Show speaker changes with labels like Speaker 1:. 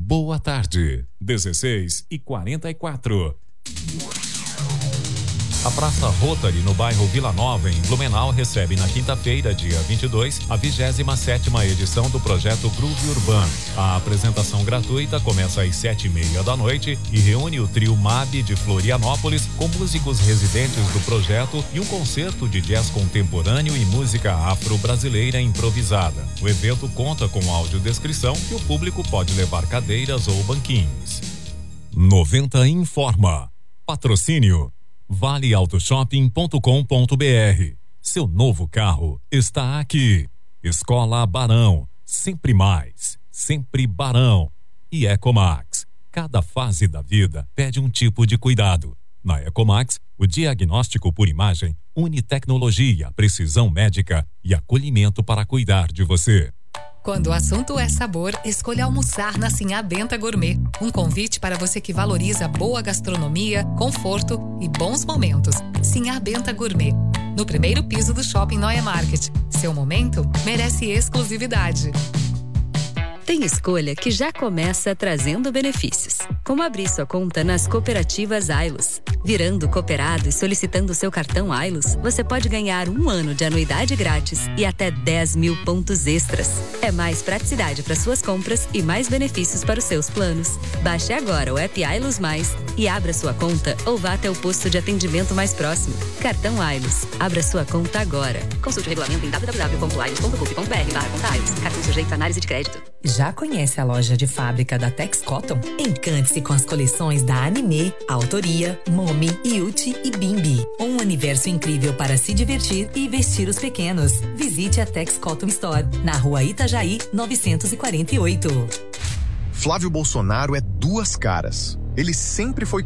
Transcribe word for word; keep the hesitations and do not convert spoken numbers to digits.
Speaker 1: Boa tarde, dezesseis e quarenta e quatro. A Praça Rotary, no bairro Vila Nova, em Blumenau, recebe na quinta-feira, dia vinte e dois, a vigésima sétima edição do projeto Groove Urbano. A apresentação gratuita começa às sete e meia da noite e reúne o trio M A B de Florianópolis com músicos residentes do projeto e um concerto de jazz contemporâneo e música afro-brasileira improvisada. O evento conta com audiodescrição e o público pode levar cadeiras ou banquinhos. noventa informa. Patrocínio vale auto shopping ponto com ponto b r. Seu novo carro está aqui. Escola Barão, sempre mais, sempre Barão. E Ecomax, cada fase da vida pede um tipo de cuidado. Na Ecomax, o diagnóstico por imagem une tecnologia, precisão médica e acolhimento para cuidar de você.
Speaker 2: Quando o assunto é sabor, escolha almoçar na Sinhá Benta Gourmet. Um convite para você que valoriza boa gastronomia, conforto e bons momentos. Sinhá Benta Gourmet, no primeiro piso do Shopping Noia Market. Seu momento merece exclusividade.
Speaker 3: Tem escolha que já começa trazendo benefícios, como abrir sua conta nas cooperativas Ailos. Virando cooperado e solicitando seu cartão Ailos, você pode ganhar um ano de anuidade grátis e até dez mil pontos extras. É mais praticidade para suas compras e mais benefícios para os seus planos. Baixe agora o app Ailos Mais e abra sua conta ou vá até o posto de atendimento mais próximo. Cartão Ailos. Abra sua conta agora. Consulte o regulamento em w w w ponto ailos ponto com ponto b r barra conta Ailos. Cartão sujeito a análise de crédito.
Speaker 4: Já conhece a loja de fábrica da Tex Cotton? Encante-se com as coleções da Anime, Autoria, Momi, Yuti e Bimbi. Um universo incrível para se divertir e vestir os pequenos. Visite a Tex Cotton Store, na rua Itajaí, novecentos e quarenta e oito.
Speaker 5: Flávio Bolsonaro é duas caras. Ele sempre foi